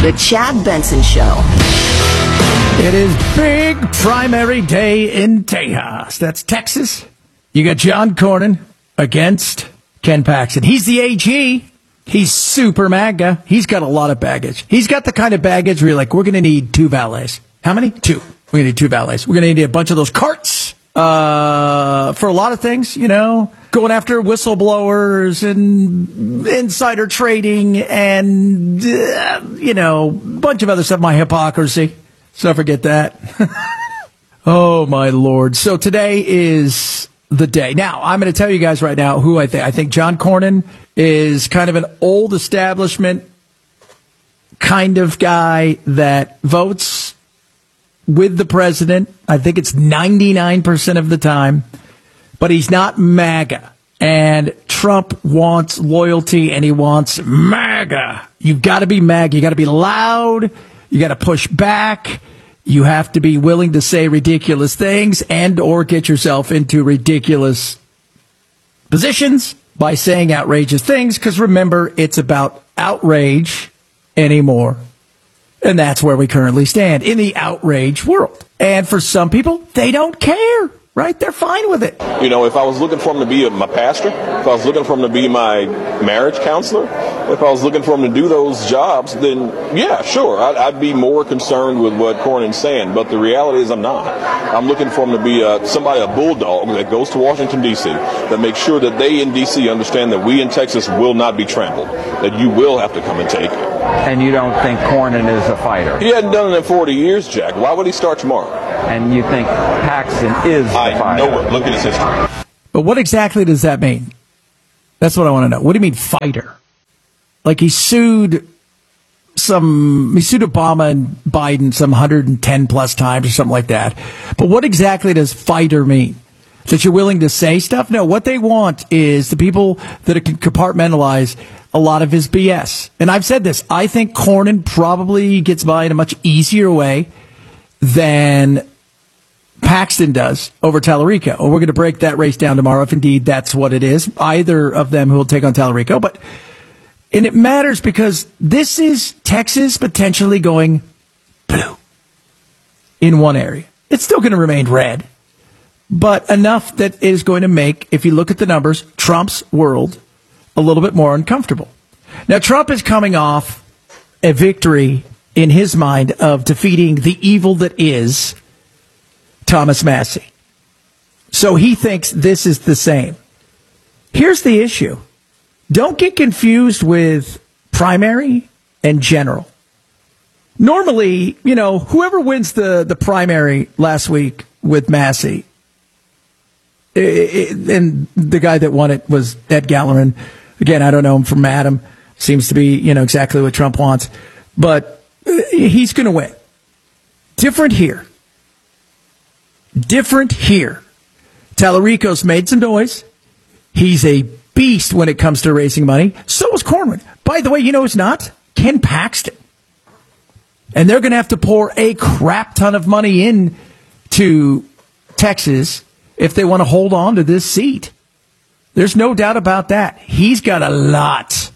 The Chad Benson Show. It is big primary day in Tejas. That's Texas. You got John Cornyn against Ken Paxton. He's the AG. He's super MAGA. He's got a lot of baggage. He's got the kind of baggage where you're like, we're going to need 2 valets. How many? 2. We're going to need 2 valets. We're going to need a bunch of those carts for a lot of things, going after whistleblowers and insider trading and, a bunch of other stuff. My hypocrisy. So forget that. Oh, my Lord. So today is the day. Now, I'm going to tell you guys right now who I think. I think John Cornyn is kind of an old establishment kind of guy that votes with the president. I think it's 99% of the time. But he's not MAGA. And Trump wants loyalty, and he wants MAGA. You've got to be MAGA. You got to be loud. You got to push back. You have to be willing to say ridiculous things and or get yourself into ridiculous positions by saying outrageous things. Because remember, it's about outrage anymore. And that's where we currently stand, in the outrage world. And for some people, they don't care. Right? They're fine with it. If I was looking for him to be my pastor, if I was looking for him to be my marriage counselor, if I was looking for him to do those jobs, then yeah, sure, I'd be more concerned with what Cornyn's saying. But the reality is I'm not. I'm looking for him to be a bulldog that goes to Washington, D.C., that makes sure that they in D.C. understand that we in Texas will not be trampled, that you will have to come and take it. And you don't think Cornyn is a fighter? He hadn't done it in 40 years, Jack. Why would he start tomorrow? And you think Paxton is the fighter? I know it. Look at his history. But what exactly does that mean? That's what I want to know. What do you mean fighter? Like he sued Obama and Biden some 110 plus times or something like that. But what exactly does fighter mean? That you're willing to say stuff? No, what they want is the people that can compartmentalize a lot of his BS. And I've said this. I think Cornyn probably gets by in a much easier way than Paxton does over Tallarico. We're going to break that race down tomorrow if indeed that's what it is. Either of them who will take on Tallarico. And it matters because this is Texas potentially going blue in one area. It's still going to remain red, but enough that it is going to make, if you look at the numbers, Trump's world a little bit more uncomfortable. Now, Trump is coming off a victory in his mind of defeating the evil that is Thomas Massie. So he thinks this is the same. Here's the issue. Don't get confused with primary and general. Normally, whoever wins the primary last week with Massie, and the guy that won it was Ed Galleran. Again, I don't know him from Adam. Seems to be, exactly what Trump wants. But he's going to win. Different here. Tallarico's made some noise. He's a beast when it comes to raising money. So is Cornyn. By the way, who's not? Ken Paxton. And they're going to have to pour a crap ton of money in to Texas if they want to hold on to this seat. There's no doubt about that. He's got a lot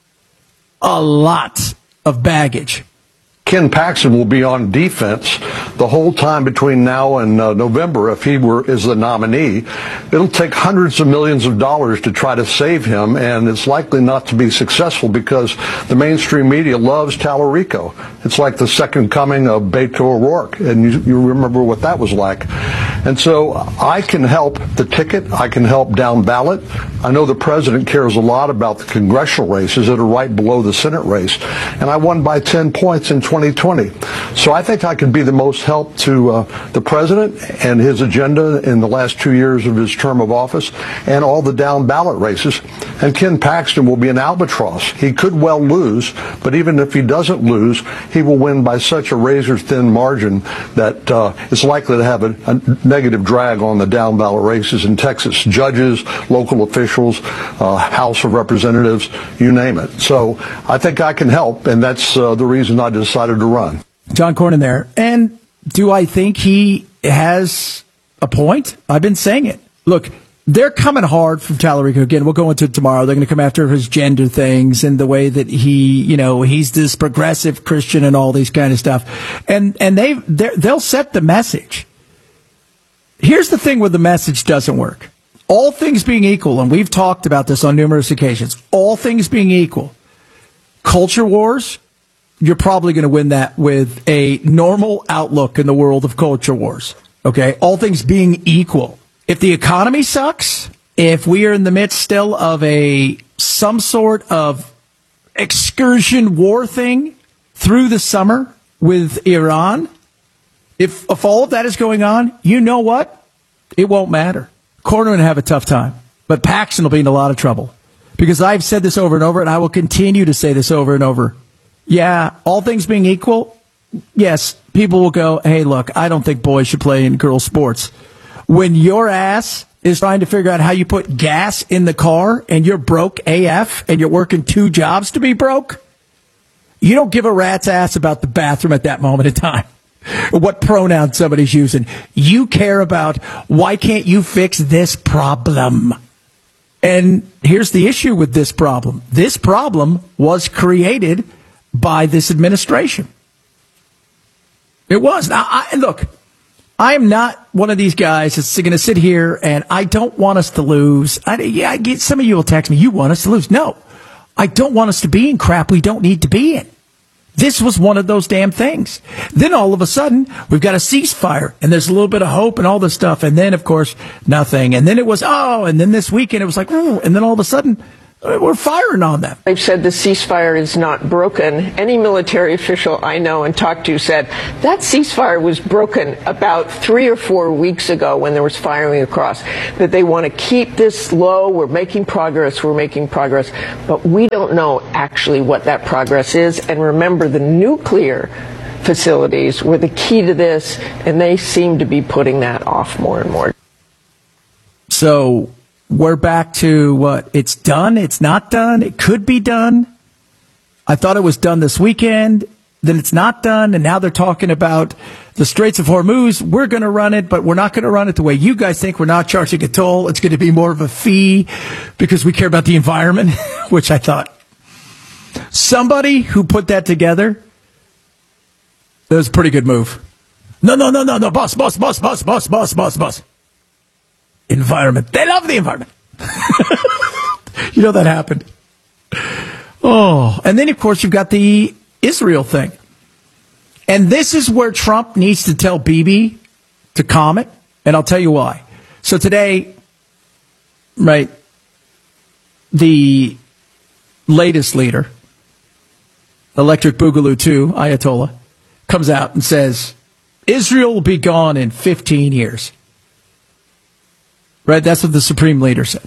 of baggage. Ken Paxton will be on defense the whole time between now and November if he is the nominee. It'll take hundreds of millions of dollars to try to save him, and it's likely not to be successful because the mainstream media loves Tallarico. It's like the second coming of Beto O'Rourke, and you remember what that was like. And so I can help the ticket. I can help down ballot. I know the president cares a lot about the congressional races that are right below the Senate race, and I won by 10 points in 2020. So I think I can be the most help to the president and his agenda in the last 2 years of his term of office and all the down ballot races. And Ken Paxton will be an albatross. He could well lose, but even if he doesn't lose, he will win by such a razor-thin margin that it's likely to have a negative drag on the down ballot races in Texas. Judges, local officials, House of Representatives, you name it. So I think I can help, and that's the reason I decided to run. John Cornyn there. And do I think he has a point? I've been saying it. Look, they're coming hard from Tallarico. Again, we'll go into it tomorrow. They're going to come after his gender things and the way that he's this progressive Christian and all these kind of stuff. And they'll set the message. Here's the thing where the message doesn't work. All things being equal, and we've talked about this on numerous occasions, all things being equal, culture wars, you're probably going to win that with a normal outlook in the world of culture wars. Okay? All things being equal. If the economy sucks, if we are in the midst still of some sort of excursion war thing through the summer with Iran, if all of that is going on, you know what? It won't matter. Cornyn will have a tough time, but Paxton will be in a lot of trouble because I've said this over and over, and I will continue to say this over and over. Yeah, all things being equal, yes, people will go, hey, look, I don't think boys should play in girls' sports. When your ass is trying to figure out how you put gas in the car and you're broke AF and you're working 2 jobs to be broke, you don't give a rat's ass about the bathroom at that moment in time or what pronoun somebody's using. You care about why can't you fix this problem? And here's the issue with this problem. This problem was created by this administration. It was. Now, look, I am not one of these guys that's going to sit here and I don't want us to lose. Some of you will text me, you want us to lose. No, I don't want us to be in crap we don't need to be in. This was one of those damn things. Then all of a sudden, we've got a ceasefire and there's a little bit of hope and all this stuff. And then, of course, nothing. And then it was, and then this weekend it was like, and then all of a sudden, we're firing on them. They've said the ceasefire is not broken. Any military official I know and talked to said that ceasefire was broken about 3 or 4 weeks ago when there was firing across, that they want to keep this low. We're making progress. But we don't know actually what that progress is. And remember, the nuclear facilities were the key to this, and they seem to be putting that off more and more. So we're back to what? It's done. It's not done. It could be done. I thought it was done this weekend. Then it's not done. And now they're talking about the Straits of Hormuz. We're going to run it, but we're not going to run it the way you guys think. We're not charging a toll. It's going to be more of a fee because we care about the environment, which I thought somebody who put that together, that was a pretty good move. No, boss. Environment. They love the environment. You know that happened. Oh, and then, of course, you've got the Israel thing. And this is where Trump needs to tell Bibi to calm it, and I'll tell you why. So today, right, the latest leader, Electric Boogaloo 2, Ayatollah, comes out and says, Israel will be gone in 15 years. Right? That's what the supreme leader said.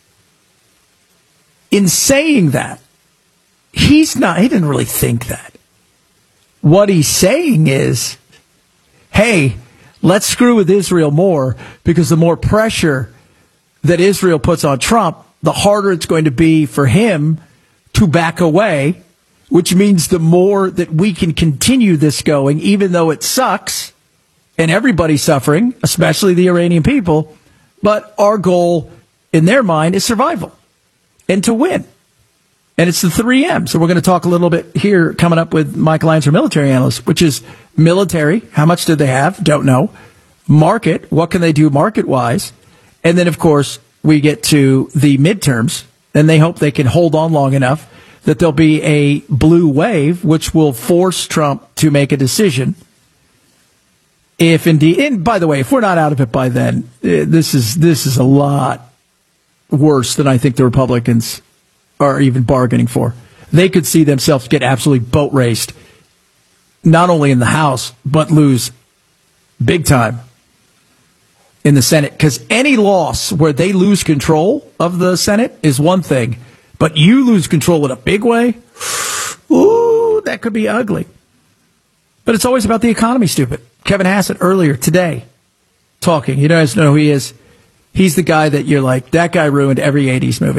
In saying that, he didn't really think that. What he's saying is, hey, let's screw with Israel more because the more pressure that Israel puts on Trump, the harder it's going to be for him to back away, which means the more that we can continue this going, even though it sucks and everybody's suffering, especially the Iranian people. But our goal in their mind is survival and to win. And it's the 3 M's. So we're going to talk a little bit here coming up with Mike Lyons, our military analyst, which is military. How much do they have? Don't know. Market. What can they do market-wise? And then, of course, we get to the midterms, and they hope they can hold on long enough that there'll be a blue wave, which will force Trump to make a decision. If indeed, and by the way, if we're not out of it by then, this is a lot worse than I think the Republicans are even bargaining for. They could see themselves get absolutely boat raced, not only in the House, but lose big time in the Senate. Because any loss where they lose control of the Senate is one thing, but you lose control in a big way, ooh, that could be ugly. But it's always about the economy, stupid. Kevin Hassett earlier today talking. You guys know who he is. He's the guy that you're like, that guy ruined every 80s movie.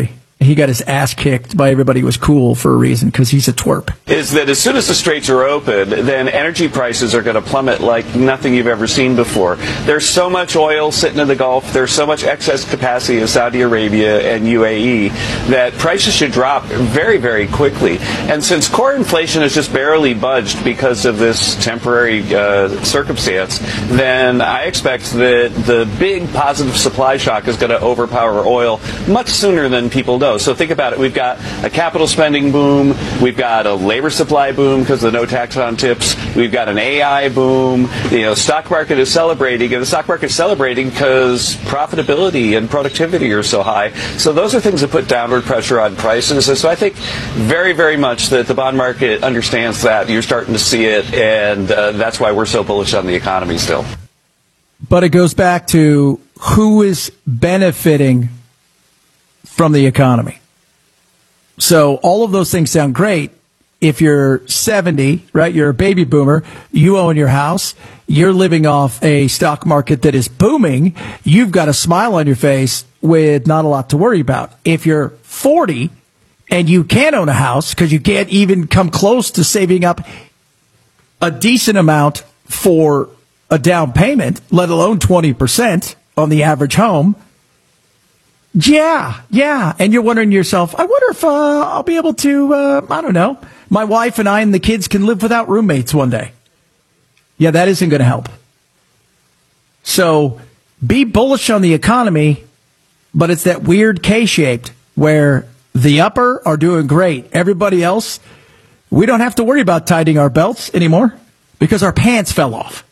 he got his ass kicked by everybody who was cool for a reason, because he's a twerp. Is that as soon as the straits are open, then energy prices are going to plummet like nothing you've ever seen before. There's so much oil sitting in the Gulf, there's so much excess capacity in Saudi Arabia and UAE that prices should drop very, very quickly. And since core inflation has just barely budged because of this temporary circumstance, then I expect that the big positive supply shock is going to overpower oil much sooner than people know. So think about it. We've got a capital spending boom. We've got a labor supply boom because of the no tax on tips. We've got an AI boom. Stock market is celebrating, and the stock market is celebrating because profitability and productivity are so high. So those are things that put downward pressure on prices. And so I think very, very much that the bond market understands that. You're starting to see it, and that's why we're so bullish on the economy still. But it goes back to who is benefiting from the economy. So all of those things sound great. If you're 70, right, you're a baby boomer, you own your house, you're living off a stock market that is booming, you've got a smile on your face with not a lot to worry about. If you're 40 and you can't own a house because you can't even come close to saving up a decent amount for a down payment, let alone 20% on the average home. Yeah. And you're wondering to yourself, I wonder if I'll be able to, I don't know, my wife and I and the kids can live without roommates one day. Yeah, that isn't going to help. So be bullish on the economy, but it's that weird K-shaped where the upper are doing great. Everybody else, we don't have to worry about tightening our belts anymore because our pants fell off.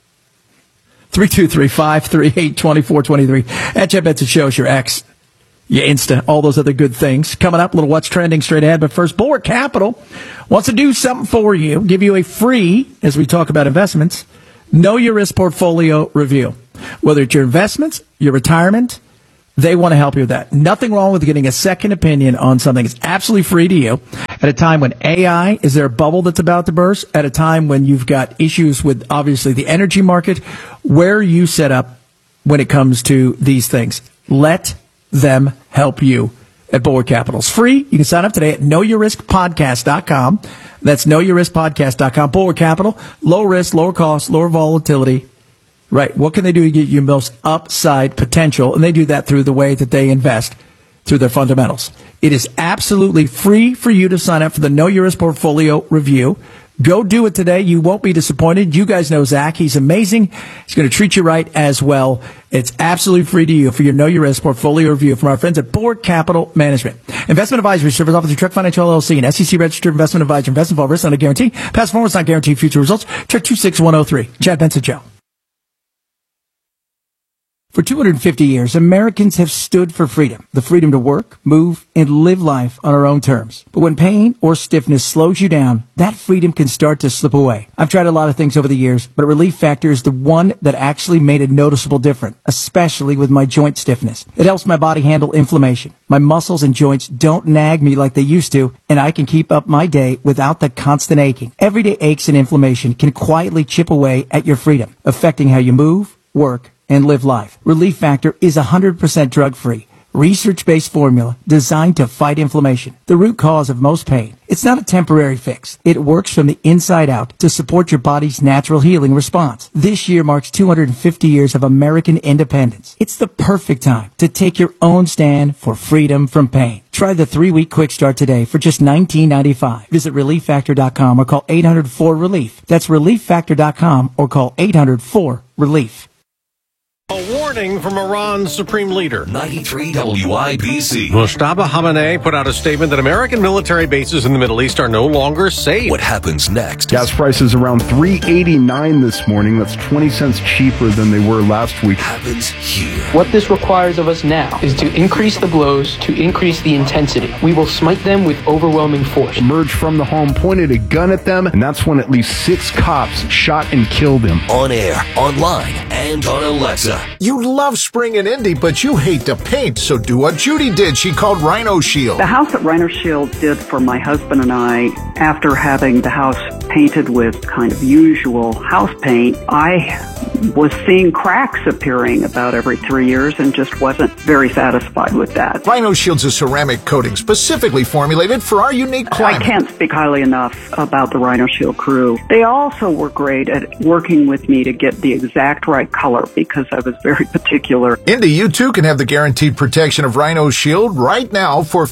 323-538-2423. At Jeff Benson Show is your X, your Insta, all those other good things. Coming up, a little What's Trending straight ahead. But first, Bulwark Capital wants to do something for you, give you a free, as we talk about investments, Know Your Risk portfolio review. Whether it's your investments, your retirement, they want to help you with that. Nothing wrong with getting a second opinion on something. It's absolutely free to you. At a time when AI, is there a bubble that's about to burst? At a time when you've got issues with, obviously, the energy market, where are you set up when it comes to these things? Let them help you at Bulwark Capital. It's free. You can sign up today at knowyourriskpodcast.com. That's knowyourriskpodcast.com. Bulwark Capital, low risk, lower cost, lower volatility. Right. What can they do to get you most upside potential? And they do that through the way that they invest through their fundamentals. It is absolutely free for you to sign up for the Know Your Risk portfolio review. Go do it today. You won't be disappointed. You guys know Zach. He's amazing. He's going to treat you right as well. It's absolutely free to you for your Know Your Risk portfolio review from our friends at Bulwark Capital Management. Investment advisory service offered through Trek Financial LLC, an SEC registered investment advisor. Investment involved risk, not a guarantee. Past performance not guarantee future results. Trek 26103. Chad Benson Show. For 250 years, Americans have stood for freedom. The freedom to work, move, and live life on our own terms. But when pain or stiffness slows you down, that freedom can start to slip away. I've tried a lot of things over the years, but Relief Factor is the one that actually made a noticeable difference, especially with my joint stiffness. It helps my body handle inflammation. My muscles and joints don't nag me like they used to, and I can keep up my day without the constant aching. Everyday aches and inflammation can quietly chip away at your freedom, affecting how you move, work, and live life. Relief Factor is 100% drug-free, research-based formula designed to fight inflammation, the root cause of most pain. It's not a temporary fix. It works from the inside out to support your body's natural healing response. This year marks 250 years of American independence. It's the perfect time to take your own stand for freedom from pain. Try the 3-week quick start today for just $19.95. Visit ReliefFactor.com or call 800-4RELIEF. That's ReliefFactor.com or call 800-4RELIEF. A warning from Iran's supreme leader. 93 WIBC. Mustafa Khamenei put out a statement that American military bases in the Middle East are no longer safe. What happens next? Gas prices around $3.89 this morning. That's 20 cents cheaper than they were last week. Happens here. What this requires of us now is to increase the blows, to increase the intensity. We will smite them with overwhelming force. Emerged from the home, pointed a gun at them, and that's when at least 6 cops shot and killed him. On air, online, and on Alexa. You love spring and Indy, but you hate to paint, so do what Judy did. She called Rhino Shield. The house that Rhino Shield did for my husband and I, after having the house painted with kind of usual house paint, I was seeing cracks appearing about every 3 years and just wasn't very satisfied with that. Rhino Shield's a ceramic coating specifically formulated for our unique climate. I can't speak highly enough about the Rhino Shield crew. They also were great at working with me to get the exact right color because I was very particular. Indy, you too can have the guaranteed protection of Rhino Shield right now for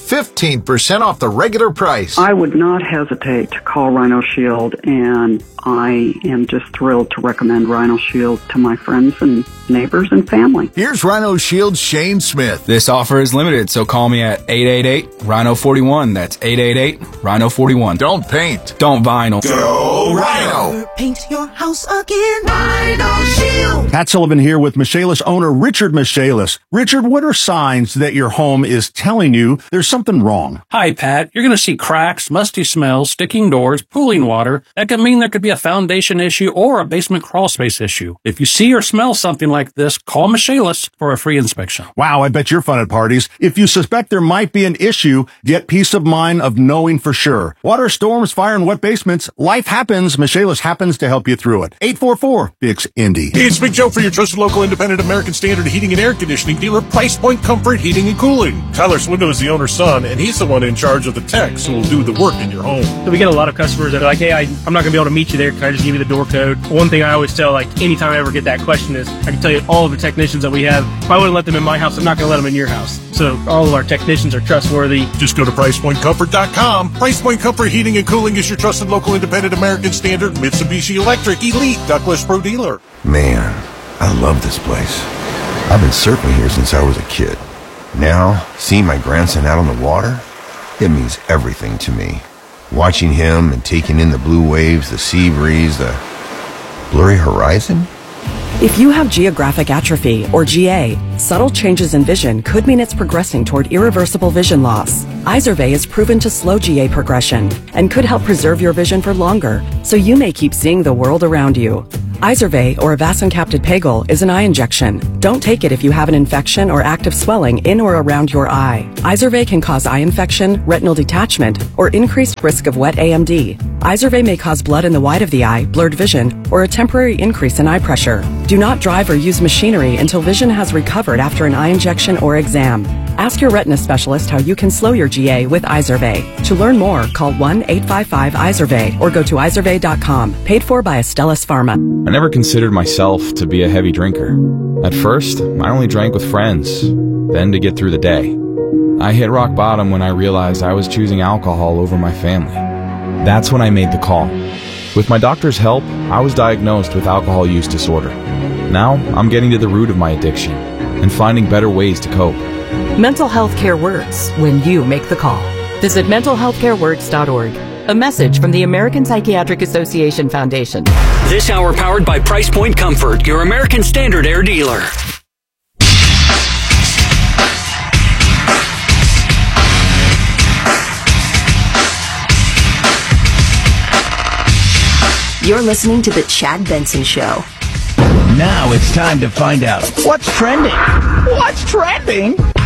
15% off the regular price. I would not hesitate to call Rhino Shield, and I am just thrilled to recommend Rhino Shield to my friends and neighbors and family. Here's Rhino Shield's Shane Smith. This offer is limited, so call me at 888-RHINO-41. That's 888-RHINO-41. Don't paint. Don't vinyl. Go Rhino! Paint your house again. Rhino Shield. Pat Sullivan here with Michaelis owner Richard Michaelis. Richard, what are signs that your home is telling you there's something wrong? Hi, Pat. You're going to see cracks, musty smells, sticking doors, pooling water. That could mean there could be a foundation issue or a basement crawl space issue. If you see or smell something like this, call Michaelis for a free inspection. Wow, I bet you're fun at parties. If you suspect there might be an issue, get peace of mind of knowing for sure. Water, storms, fire, and wet basements, life happens. Michaelis happens to help you through it. 844-FIX-INDY. Hey, it's Big Joe for your trusted local independent American Standard heating and air conditioning dealer, Price Point Comfort Heating and Cooling. Tyler Swindle is the owner's son, and he's the one in charge of the techs who will do the work in your home. So we get a lot of customers that are like, hey, I'm not going to be able to meet you there. Can I just give you the door code? One thing I always tell, like, anytime I ever get that question is, I can tell you all of the technicians that we have, if I wouldn't let them in my house, I'm not going to let them in your house. So all of our technicians are trustworthy. Just go to PricePointComfort.com. Price Point Comfort Heating and Cooling is your trusted local independent American Standard Mitsubishi Electric Elite Douglas Pro dealer. Man, I love this place. I've been surfing here since I was a kid. Now, seeing my grandson out on the water, it means everything to me. Watching him and taking in the blue waves, the sea breeze, the blurry horizon. If you have geographic atrophy, or GA, subtle changes in vision could mean it's progressing toward irreversible vision loss. Izervay is proven to slow GA progression and could help preserve your vision for longer, so you may keep seeing the world around you. Izervay, or avacincaptad pegol, is an eye injection. Don't take it if you have an infection or active swelling in or around your eye. Izervay can cause eye infection, retinal detachment, or increased risk of wet AMD. Izervay may cause blood in the white of the eye, blurred vision, or a temporary increase in eye pressure. Do not drive or use machinery until vision has recovered after an eye injection or exam. Ask your retina specialist how you can slow your GA with Izervay. To learn more, call 1-855-IZERVAY or go to izervay.com. Paid for by Astellas Pharma. I never considered myself to be a heavy drinker. At first, I only drank with friends, then to get through the day. I hit rock bottom when I realized I was choosing alcohol over my family. That's when I made the call. With my doctor's help, I was diagnosed with alcohol use disorder. Now, I'm getting to the root of my addiction and finding better ways to cope. Mental health care works when you make the call. Visit mentalhealthcareworks.org. A message from the American Psychiatric Association Foundation. This hour powered by Price Point Comfort, your American Standard Air dealer. You're listening to The Chad Benson Show. Now it's time to find out what's trending. What's trending?